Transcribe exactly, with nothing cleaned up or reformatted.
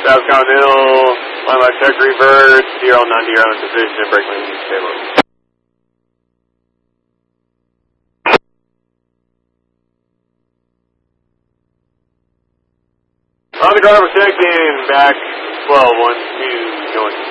South Continental, line by check reverse, zero ninety, you're on position, brake lane stable. On the ground, we're checking back, twelve, one, two, going